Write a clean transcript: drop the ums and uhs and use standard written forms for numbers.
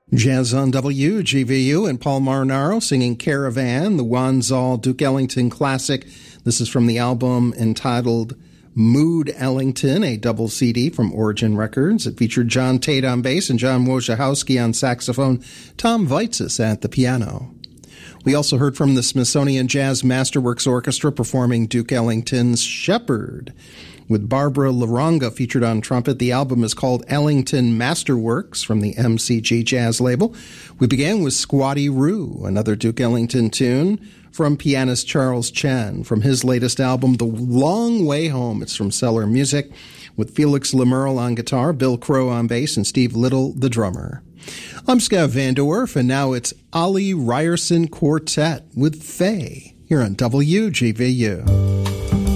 Jazz on WGVU and Paul Marinaro singing Caravan, the Wanzall Duke Ellington classic. This is from the album entitled Mood Ellington, a double CD from Origin Records. It featured John Tate on bass and John Wojciechowski on saxophone, Tom Vaitzis at the piano. We also heard from the Smithsonian Jazz Masterworks Orchestra performing Duke Ellington's Shepherd, with Barbara Laronga featured on trumpet. The album is called Ellington Masterworks from the MCG Jazz label. We began with Squatty Roo, another Duke Ellington tune from pianist Charles Chen from his latest album, The Long Way Home. It's from Cellar Music, with Felix Lemerle on guitar, Bill Crow on bass, and Steve Little, the drummer. I'm Scott Van Der Werf, and now it's Ollie Ryerson Quartet with Faye here on WGVU.